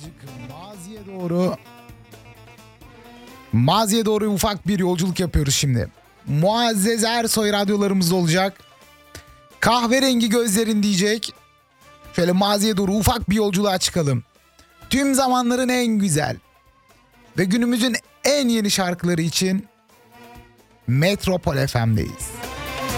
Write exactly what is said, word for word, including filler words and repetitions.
birazcık maziye doğru maziye doğru ufak bir yolculuk yapıyoruz şimdi. Muazzez Ersoy radyolarımızda olacak. Kahverengi gözlerin diyecek. Şöyle maziye doğru ufak bir yolculuğa çıkalım. Tüm zamanların en güzel ve günümüzün en yeni şarkıları için Metropol F M'deyiz.